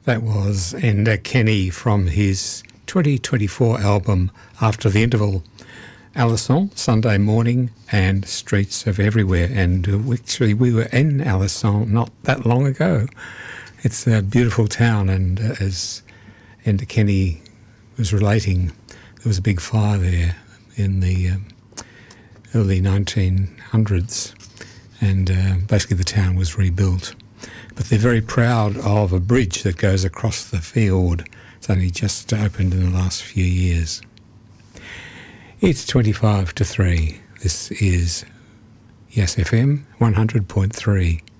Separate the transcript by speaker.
Speaker 1: That was Enda Kenny from his 2024 album After the Interval, Alisson, Sunday Morning and Streets of Everywhere. And actually we were in Alisson not that long ago. It's a beautiful town, and as Enda Kenny was relating, there was a big fire there in the early 1900s, and basically the town was rebuilt. But they're very proud of a bridge that goes across the fiord. It's only just opened in the last few years. It's 25 to 3. This is Yes FM 100.3.